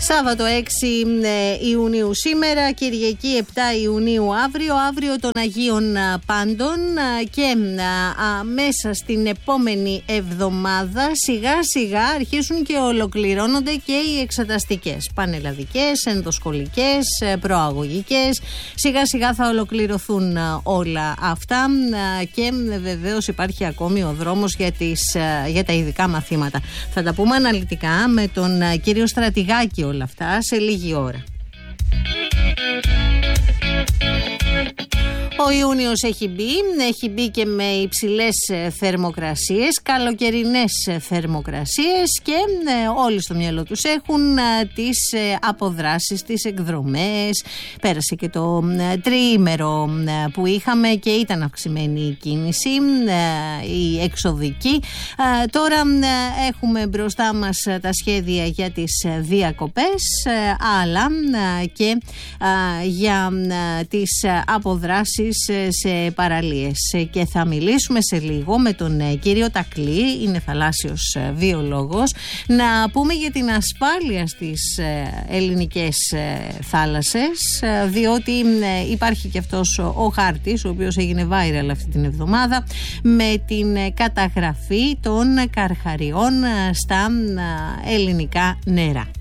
Σάββατο 6 Ιουνίου σήμερα, Κυριακή 7 Ιουνίου αύριο των Αγίων Πάντων και μέσα στην επόμενη εβδομάδα σιγά σιγά αρχίσουν και ολοκληρώνονται και οι εξεταστικές, πανελλαδικές, ενδοσχολικές, προαγωγικές. Σιγά σιγά θα ολοκληρωθούν όλα αυτά και βεβαίως υπάρχει ακόμη ο δρόμος για τα ειδικά μαθήματα. Θα τα πούμε αναλυτικά με τον κύριο Στρατηγάκη όλα αυτά σε λίγη ώρα. Ο Ιούνιος έχει μπει και με υψηλές θερμοκρασίες, καλοκαιρινές θερμοκρασίες και όλοι στο μυαλό τους έχουν τις αποδράσεις, τις εκδρομές. Πέρασε και το τριήμερο που είχαμε και ήταν αυξημένη η κίνηση, η εξωδική. Τώρα έχουμε μπροστά μας τα σχέδια για τις διακοπές, αλλά και για τις αποδράσεις σε παραλίες, και θα μιλήσουμε σε λίγο με τον κύριο Τακλή, είναι θαλάσσιος βιολόγος, να πούμε για την ασφάλεια στις ελληνικές θάλασσες, διότι υπάρχει και αυτός ο χάρτης, ο οποίος έγινε viral αυτή την εβδομάδα, με την καταγραφή των καρχαριών στα ελληνικά νερά.